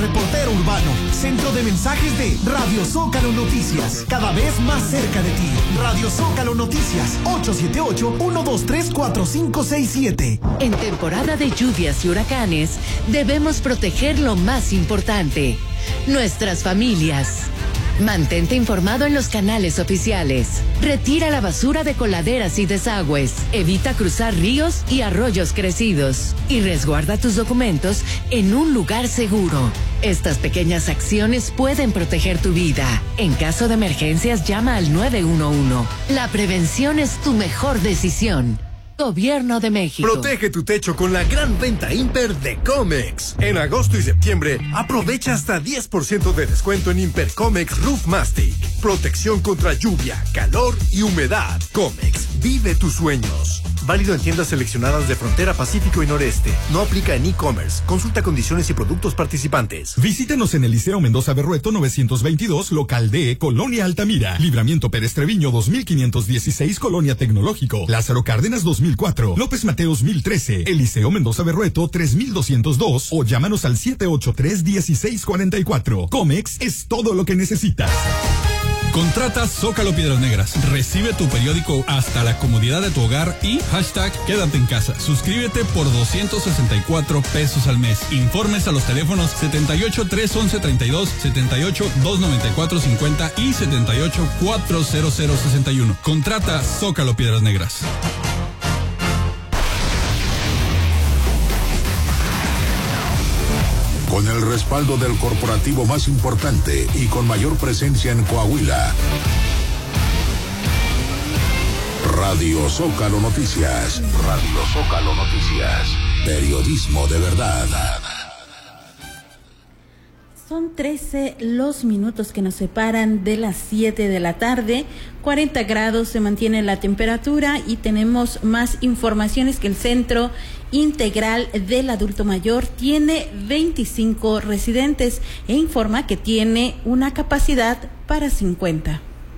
reportero urbano. Centro de mensajes de Radio Zócalo Noticias. Cada vez más cerca de ti. Radio Zócalo Noticias. 878-123-4567. En temporada de lluvias y huracanes, debemos proteger lo más importante: nuestras familias. Mantente informado en los canales oficiales. Retira la basura de coladeras y desagües. Evita cruzar ríos y arroyos crecidos. Y resguarda tus documentos en un lugar seguro. Estas pequeñas acciones pueden proteger tu vida. En caso de emergencias, llama al 911. La prevención es tu mejor decisión. Gobierno de México. Protege tu techo con la gran venta Imper de Comex. En agosto y septiembre, aprovecha hasta 10% de descuento en Imper Comex Roof Mastic. Protección contra lluvia, calor y humedad. Comex, vive tus sueños. Válido en tiendas seleccionadas de Frontera Pacífico y Noreste. No aplica en e-commerce. Consulta condiciones y productos participantes. Visítenos en el Liceo Mendoza Berrueto 922, local D, Colonia Altamira. Libramiento Pérez Treviño 2516, Colonia Tecnológico. Lázaro Cárdenas 2004. López Mateos 1013. El Liceo Mendoza Berrueto 3202. O llámanos al 783-1644. Comex es todo lo que necesitas. Contrata Zócalo Piedras Negras. Recibe tu periódico hasta la comodidad de tu hogar y hashtag quédate en casa. Suscríbete por 264 pesos al mes. Informes a los teléfonos 78 311 32, 78 294 50 y 78 400 61. Contrata Zócalo Piedras Negras. Con el respaldo del corporativo más importante y con mayor presencia en Coahuila. Radio Zócalo Noticias. Radio Zócalo Noticias. Periodismo de verdad. Son 13 los minutos que nos separan de las 7 de la tarde. 40 grados se mantiene la temperatura y tenemos más informaciones que el Centro Integral del Adulto Mayor tiene 25 residentes e informa que tiene una capacidad para 50.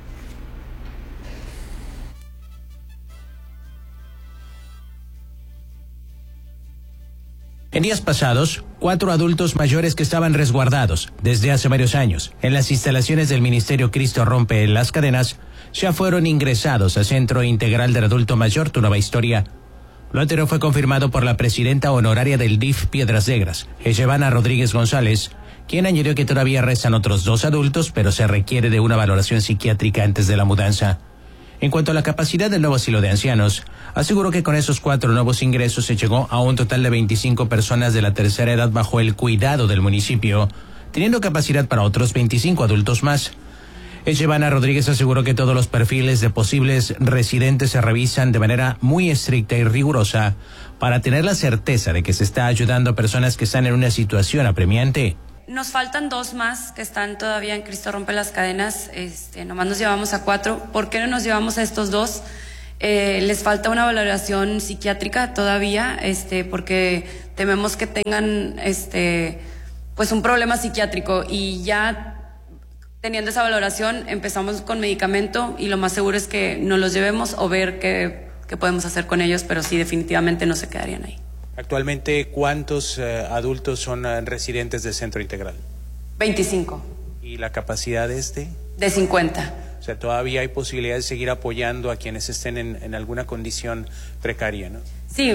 En días pasados, 4 adultos mayores que estaban resguardados desde hace varios años en las instalaciones del Ministerio Cristo Rompe las Cadenas ya fueron ingresados al Centro Integral del Adulto Mayor Tu Nueva Historia. Lo anterior fue confirmado por la presidenta honoraria del DIF Piedras Negras, Echevana Rodríguez González, quien añadió que todavía restan otros 2 adultos, pero se requiere de una valoración psiquiátrica antes de la mudanza. En cuanto a la capacidad del nuevo asilo de ancianos, aseguró que con esos 4 nuevos ingresos se llegó a un total de 25 personas de la tercera edad bajo el cuidado del municipio, teniendo capacidad para otros 25 adultos más. Echevana Rodríguez aseguró que todos los perfiles de posibles residentes se revisan de manera muy estricta y rigurosa para tener la certeza de que se está ayudando a personas que están en una situación apremiante. Nos faltan 2 más que están todavía en Cristo Rompe las Cadenas, nomás nos llevamos a 4. ¿Por qué no nos llevamos a estos 2? Les falta una valoración psiquiátrica todavía, porque tememos que tengan, pues un problema psiquiátrico, y ya teniendo esa valoración empezamos con medicamento y lo más seguro es que nos los llevemos o ver qué podemos hacer con ellos, pero sí, definitivamente no se quedarían ahí. Actualmente, ¿cuántos adultos son residentes del Centro Integral? 25. ¿Y la capacidad de De 50. O sea, todavía hay posibilidad de seguir apoyando a quienes estén en alguna condición precaria, ¿no? Sí,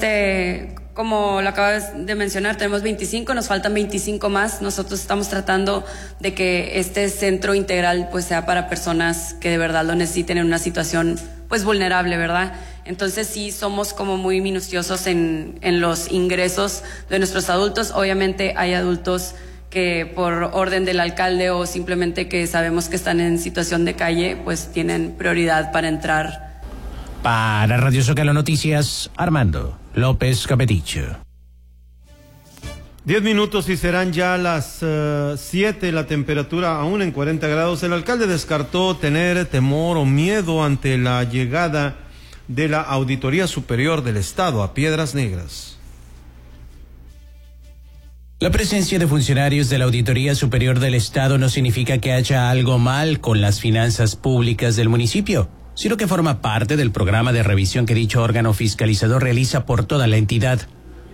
como lo acabas de mencionar, tenemos 25, nos faltan 25 más. Nosotros estamos tratando de que este centro integral pues sea para personas que de verdad lo necesiten en una situación pues vulnerable, ¿verdad? Entonces sí somos como muy minuciosos en los ingresos de nuestros adultos. Obviamente hay adultos que por orden del alcalde o simplemente que sabemos que están en situación de calle, pues tienen prioridad para entrar. Para Radio Zócalo Noticias, Armando López Capeticho. 10 minutos y serán ya las 7, la temperatura aún en 40 grados. El alcalde descartó tener temor o miedo ante la llegada de la Auditoría Superior del Estado a Piedras Negras. La presencia de funcionarios de la Auditoría Superior del Estado no significa que haya algo mal con las finanzas públicas del municipio, sino que forma parte del programa de revisión que dicho órgano fiscalizador realiza por toda la entidad.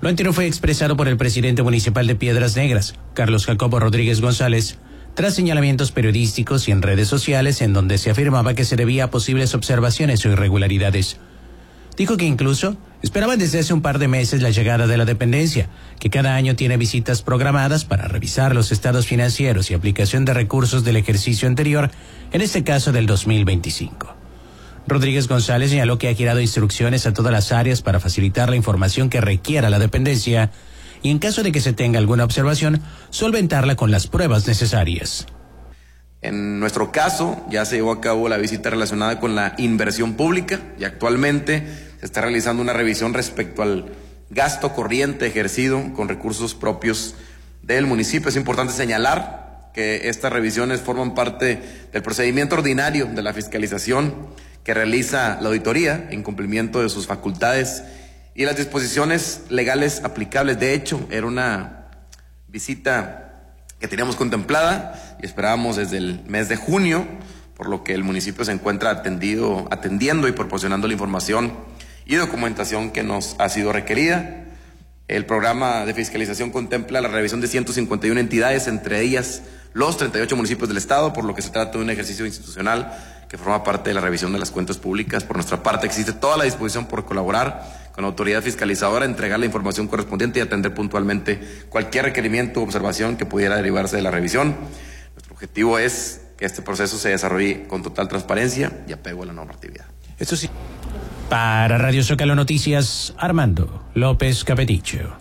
Lo anterior fue expresado por el presidente municipal de Piedras Negras, Carlos Jacobo Rodríguez González, tras señalamientos periodísticos y en redes sociales en donde se afirmaba que se debía a posibles observaciones o irregularidades. Dijo que incluso esperaban desde hace un par de meses la llegada de la dependencia, que cada año tiene visitas programadas para revisar los estados financieros y aplicación de recursos del ejercicio anterior, en este caso del 2025. Rodríguez González señaló que ha girado instrucciones a todas las áreas para facilitar la información que requiera la dependencia y en caso de que se tenga alguna observación, solventarla con las pruebas necesarias. En nuestro caso, ya se llevó a cabo la visita relacionada con la inversión pública y actualmente se está realizando una revisión respecto al gasto corriente ejercido con recursos propios del municipio. Es importante señalar que estas revisiones forman parte del procedimiento ordinario de la fiscalización que realiza la auditoría en cumplimiento de sus facultades y las disposiciones legales aplicables. De hecho, era una visita que teníamos contemplada y esperábamos desde el mes de junio, por lo que el municipio se encuentra atendiendo y proporcionando la información y documentación que nos ha sido requerida. El programa de fiscalización contempla la revisión de 151 entidades, entre ellas los 38 municipios del estado, por lo que se trata de un ejercicio institucional que forma parte de la revisión de las cuentas públicas. Por nuestra parte, existe toda la disposición por colaborar con la autoridad fiscalizadora, entregar la información correspondiente y atender puntualmente cualquier requerimiento o observación que pudiera derivarse de la revisión. Nuestro objetivo es que este proceso se desarrolle con total transparencia y apego a la normatividad. Esto sí. Para Radio Zócalo Noticias, Armando López Capeticho.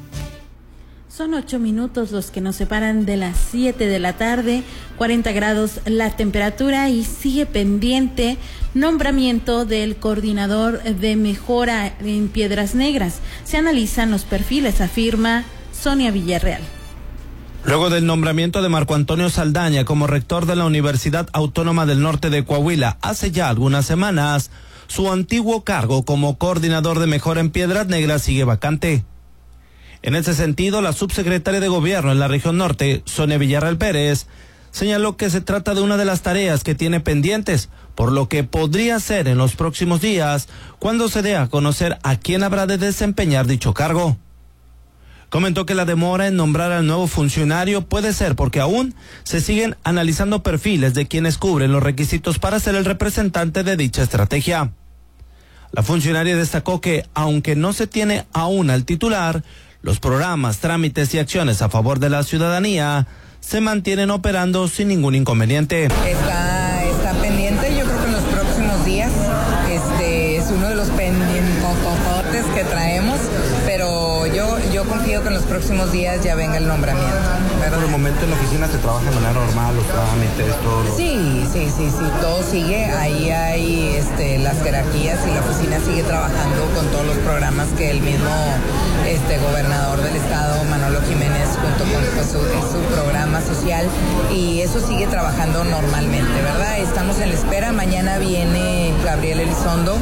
Son 8 minutos los que nos separan de las 7 de la tarde, 40 grados la temperatura y sigue pendiente nombramiento del coordinador de mejora en Piedras Negras. Se analizan los perfiles, afirma Sonia Villarreal. Luego del nombramiento de Marco Antonio Saldaña como rector de la Universidad Autónoma del Norte de Coahuila hace ya algunas semanas, su antiguo cargo como coordinador de mejora en Piedras Negras sigue vacante. En ese sentido, la subsecretaria de Gobierno en la región norte, Sonia Villarreal Pérez, señaló que se trata de una de las tareas que tiene pendientes, por lo que podría ser en los próximos días cuando se dé a conocer a quién habrá de desempeñar dicho cargo. Comentó que la demora en nombrar al nuevo funcionario puede ser porque aún se siguen analizando perfiles de quienes cubren los requisitos para ser el representante de dicha estrategia. La funcionaria destacó que, aunque no se tiene aún al titular, los programas, trámites y acciones a favor de la ciudadanía se mantienen operando sin ningún inconveniente. Está pendiente, yo creo que en los próximos días es uno de los pendientes que traemos, pero yo confío que en los próximos días ya venga el nombramiento, ¿verdad? Por el momento en la oficina se trabaja de manera normal, los trámites, todo. Sí, todo sigue, ahí hay las jerarquías y la oficina sigue trabajando con todos los programas que el mismo gobernador del estado, Manolo Jiménez, junto con su programa social, y eso sigue trabajando normalmente, ¿verdad? Estamos en la espera, mañana viene Gabriel Elizondo,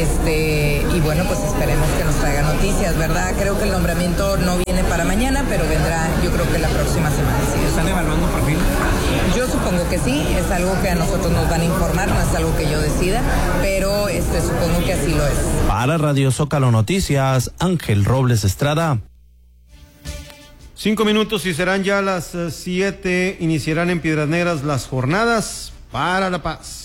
y bueno, pues esperemos que nos traiga noticias, ¿verdad? Creo que el nombramiento no viene para mañana, pero vendrá, yo creo que la próxima semana. ¿Sí? ¿Están evaluando perfil? Yo supongo que sí, es algo que a nosotros nos van a informar, no es algo que yo decida, pero supongo que así lo es. Para Radio Zócalo Noticias, Ángel Robles Estrada. 5 minutos y serán ya las 7, iniciarán en Piedras Negras las jornadas para la paz.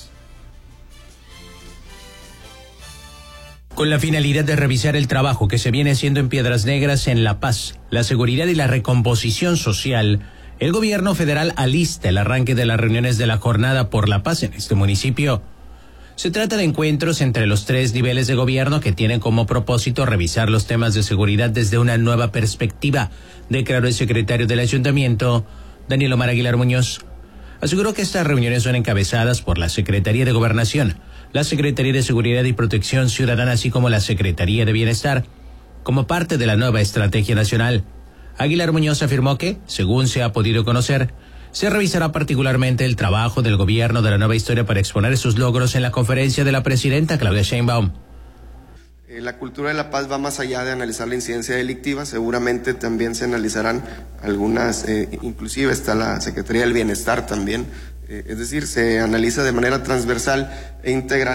Con la finalidad de revisar el trabajo que se viene haciendo en Piedras Negras en la paz, la seguridad y la recomposición social, el gobierno federal alista el arranque de las reuniones de la Jornada por la Paz en este municipio. Se trata de encuentros entre los 3 niveles de gobierno que tienen como propósito revisar los temas de seguridad desde una nueva perspectiva, declaró el secretario del ayuntamiento, Daniel Omar Aguilar Muñoz. Aseguró que estas reuniones son encabezadas por la Secretaría de Gobernación, la Secretaría de Seguridad y Protección Ciudadana, así como la Secretaría de Bienestar, como parte de la nueva estrategia nacional. Aguilar Muñoz afirmó que, según se ha podido conocer, se revisará particularmente el trabajo del gobierno de la nueva historia para exponer sus logros en la conferencia de la presidenta Claudia Sheinbaum. La cultura de la paz va más allá de analizar la incidencia delictiva, seguramente también se analizarán algunas, inclusive está la Secretaría del Bienestar también, es decir, se analiza de manera transversal e integral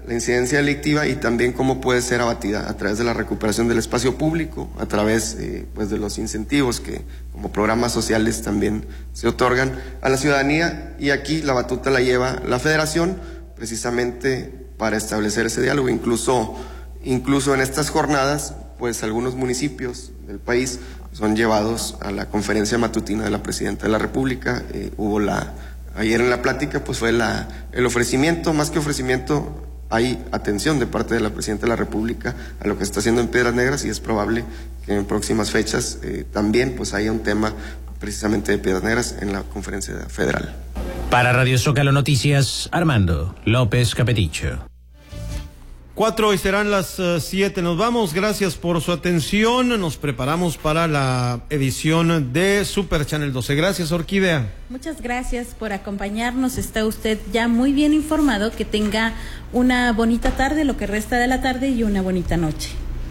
la incidencia delictiva y también cómo puede ser abatida a través de la recuperación del espacio público, a través pues de los incentivos que como programas sociales también se otorgan a la ciudadanía, y aquí la batuta la lleva la Federación precisamente para establecer ese diálogo. Incluso en estas jornadas pues algunos municipios del país son llevados a la conferencia matutina de la Presidenta de la República. Ayer en la plática pues fue el ofrecimiento, más que ofrecimiento hay atención de parte de la Presidenta de la República a lo que se está haciendo en Piedras Negras, y es probable que en próximas fechas también pues haya un tema precisamente de Piedras Negras en la conferencia federal. Para Radio Zócalo Noticias, Armando López Capeticho. 4 y serán las 7. Nos vamos, gracias por su atención. Nos preparamos para la edición de Super Channel 12. Gracias, Orquídea. Muchas gracias por acompañarnos. Está usted ya muy bien informado. Que tenga una bonita tarde, lo que resta de la tarde, y una bonita noche.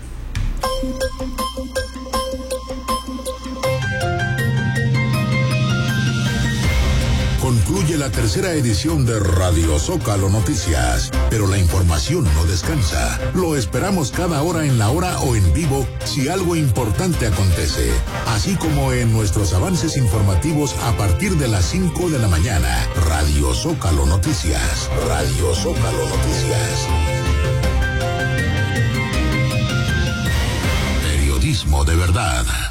Concluye la tercera edición de Radio Zócalo Noticias, pero la información no descansa. Lo esperamos cada hora en la hora o en vivo si algo importante acontece, así como en nuestros avances informativos a partir de las 5 de la mañana. Radio Zócalo Noticias. Radio Zócalo Noticias. Periodismo de verdad.